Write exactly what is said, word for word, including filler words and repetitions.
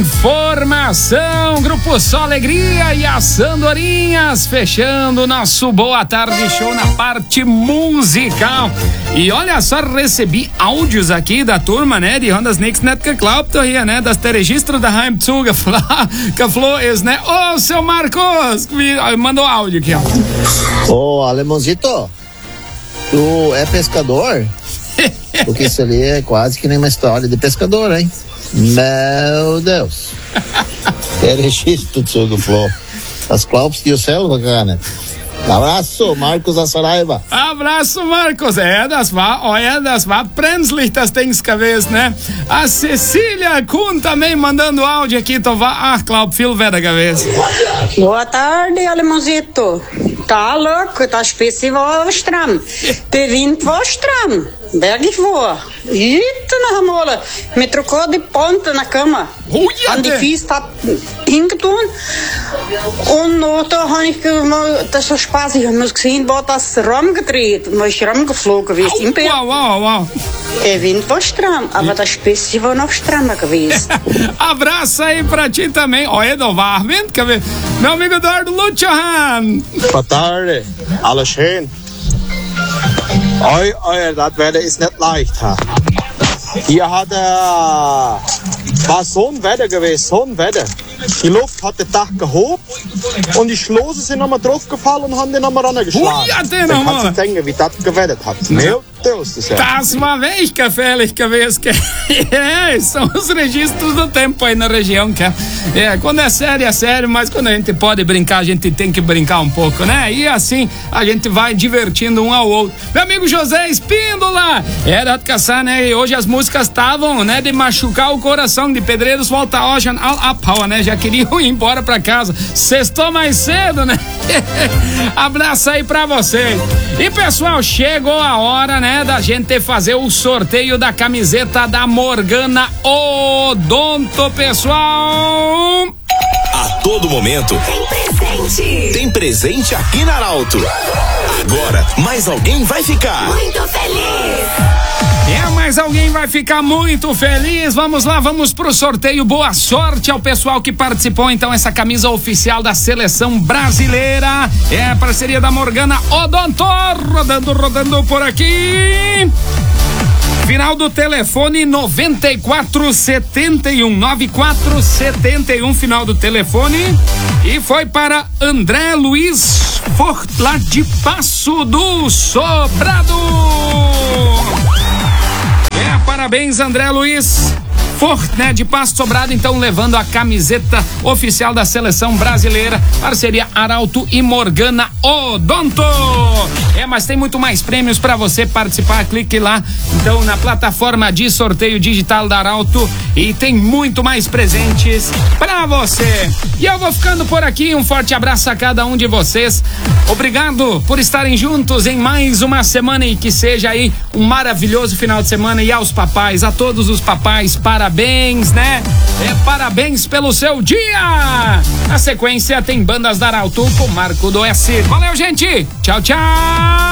informação, Grupo Só Alegria e as Andorinhas fechando o nosso Boa Tarde Show na parte musical. E olha só, recebi áudios aqui da turma, né, de Hondas Nix net geglaubt hier, né, dass der registro da Heimzug geflohen ist, né? Ô, seu Marcos, mandou áudio aqui, ó. Ô, Alemãozito, tu é pescador? Porque isso ali é quase que nem uma história de pescador, hein? Meu Deus. Der registro Zug geflohen. Das glaubst du selber gar nicht. Abraço, Marcos da Saraiva. Abraço, Marcos. É, das war, olha, das war brenzlig, das Dings gewesen, né? A Cecília Kuhn também mandando áudio aqui, tô war, ach, glaub, viel Wetter gewesen. Boa tarde, Alemãozito. Tá louco, tá especial stram. Der Wind war stram. Bergig war. Eita, na ramola. Me trocou de ponta na cama. Oh, ja, An die Fies hat hingetun. Und noch da habe ich, das ist so Spaß, ich habe mir gesehen, war das Raum gedreht. Und ist Raum geflogen gewesen. Im Wow, wow, wow. Der Wind war stramm, aber das Spitze war noch strammer gewesen. Abraço aí pra ti também. Olha, do war Wind gewesen. Meu amigo Eduardo Lutschohan. Boa tarde, alles schön. Oi, oi, das Wetter ist nicht leicht. Ha. Hier hat er, war so ein Wetter gewesen, so ein Wetter. Die Luft hat das Dach gehoben und die Schlosse sind nochmal draufgefallen und haben den nochmal rangeschlagen. Ui, ja, den Dann nochmal. kannst du denken, wie das gewettet hat. Meu Deus do céu. Das war wirklich gefährlich gewesen. É, são os registros do tempo aí na região, cara. É, quando é sério, é sério, mas quando a gente pode brincar, a gente tem que brincar um pouco, né? E assim a gente vai divertindo um ao outro. Meu amigo José Espíndola, era de caçar, né? E hoje as músicas estavam, né, de machucar o coração de Pedreiros Volta Ocean al Apau, né? Já queriam ir embora pra casa. Sextou mais cedo, né? Abraço aí pra vocês. E pessoal, chegou a hora, né, da gente fazer o sorteio da camiseta da Morgana Odonto, pessoal. A todo momento tem presente. Tem presente aqui na Arauto. Agora, mais alguém vai ficar muito feliz. É, mas alguém vai ficar muito feliz. Vamos lá, vamos pro sorteio. Boa sorte ao pessoal que participou. Então, essa camisa oficial da seleção brasileira é a parceria da Morgana Odonto. Rodando, rodando por aqui. Final do telefone noventa e quatro setenta e um, noventa e quatro setenta e um, final do telefone. E foi para André Luiz Fort, lá de Passo do Sobrado. É, parabéns, André Luiz Fort, né, de Passo Sobrado, então levando a camiseta oficial da seleção brasileira, parceria Arauto e Morgana Odonto. É, mas tem muito mais prêmios para você participar, clique lá, então, na plataforma de sorteio digital da Arauto e tem muito mais presentes para você. E eu vou ficando por aqui, um forte abraço a cada um de vocês, obrigado por estarem juntos em mais uma semana e que seja aí um maravilhoso final de semana. E aos papais, a todos os papais, parabéns, né? É, parabéns pelo seu dia! Na sequência tem Bandas da Arauto com Marco do S. Valeu, gente! Tchau, tchau!